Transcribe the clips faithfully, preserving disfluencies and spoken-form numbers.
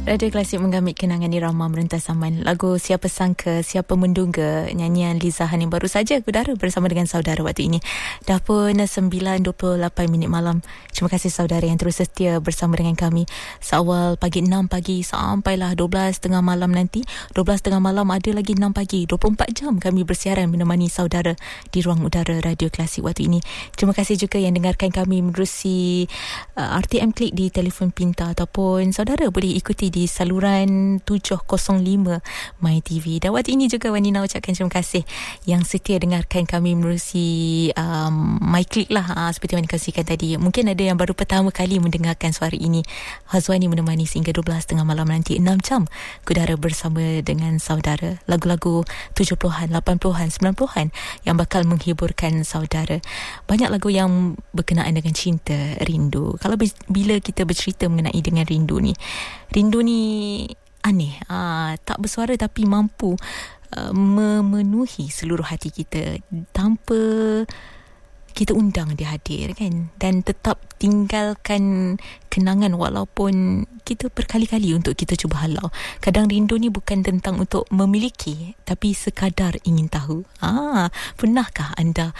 Radio Klasik menggamit kenangan irama merentas zaman. Lagu Siapa Sangka, Siapa Menduga, nyanyian Lizahan yang baru saja kudara bersama dengan saudara waktu ini. Dah pun sembilan dua puluh lapan minit malam. Terima kasih saudara yang terus setia bersama dengan kami seawal pagi enam pagi sampailah dua belas tengah malam nanti. dua belas tengah malam ada lagi enam pagi. dua puluh empat jam kami bersiaran menemani saudara di ruang udara Radio Klasik waktu ini. Terima kasih juga yang dengarkan kami menerusi uh, R T M Klik di telefon pintar, ataupun saudara boleh ikuti di saluran tujuh kosong lima My T V. Dan waktu ini juga Wanina ucapkan terima kasih yang setia dengarkan kami menerusi um, My Click lah, uh, seperti yang dikasihkan tadi. Mungkin ada yang baru pertama kali mendengarkan suara ini. Hazwani menemani sehingga dua belas tengah malam nanti, enam jam kudara bersama dengan saudara. Lagu-lagu tujuh puluhan, lapan puluhan, sembilan puluhan yang bakal menghiburkan saudara. Banyak lagu yang berkenaan dengan cinta, rindu. Kalau bila kita bercerita mengenai dengan rindu ni, rindu ni aneh, ah, tak bersuara tapi mampu uh, memenuhi seluruh hati kita tanpa kita undang dia hadir, kan? Dan tetap tinggalkan kenangan walaupun kita berkali-kali untuk kita cuba halau. Kadang rindu ni bukan tentang untuk memiliki, tapi sekadar ingin tahu. Ah, pernahkah anda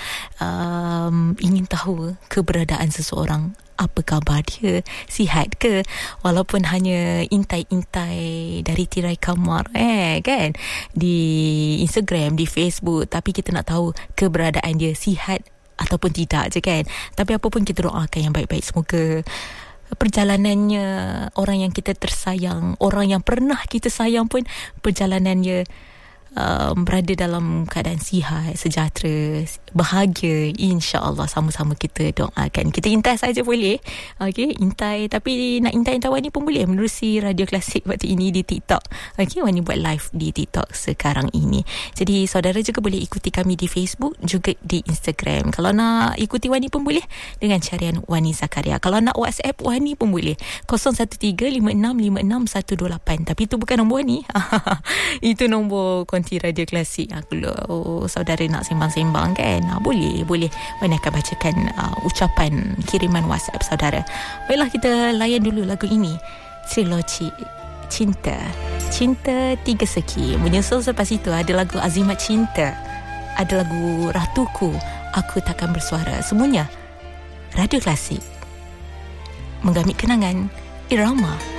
um, ingin tahu keberadaan seseorang? Apa khabar dia? Sihat ke? Walaupun hanya intai-intai dari tirai kamar, eh, kan? Di Instagram, di Facebook, tapi kita nak tahu keberadaan dia sihat ataupun tidak je, kan? Tapi apa pun kita doakan yang baik-baik. Semoga perjalanannya, orang yang kita tersayang, orang yang pernah kita sayang pun perjalanannya Um, berada dalam keadaan sihat, sejahtera, bahagia. InsyaAllah sama-sama kita doakan. Kita intai saja boleh, okay? Intai, tapi nak intai-intai Wani pun boleh menerusi Radio Klasik waktu ini di TikTok. Okay, Wani buat live di TikTok sekarang ini. Jadi saudara juga boleh ikuti kami di Facebook, juga di Instagram. Kalau nak ikuti Wani pun boleh dengan carian Wani Zakaria. Kalau nak WhatsApp Wani pun boleh, kosong satu tiga lima enam lima enam satu dua lapan. Tapi itu bukan nombor Wani. Itu nombor Radio Klasik. Kalau oh, saudara nak sembang-sembang, kan, ah, boleh boleh Wani akan bacakan uh, ucapan kiriman WhatsApp saudara. Baiklah, kita layan dulu lagu ini, Trilogi Cinta. Cinta Tiga Segi. Menyusul selepas itu ada lagu Azimat Cinta, ada lagu Ratuku, Aku Takkan Bersuara. Semuanya Radio Klasik menggamit kenangan irama